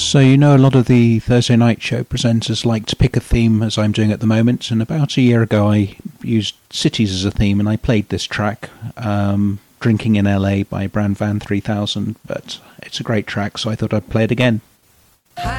So you know a lot of the Thursday night show presenters like to pick a theme, as I'm doing at the moment, and about a year ago I used cities as a theme and I played this track, Drinking in LA by Brand Van 3000, but it's a great track, so I thought I'd play it again.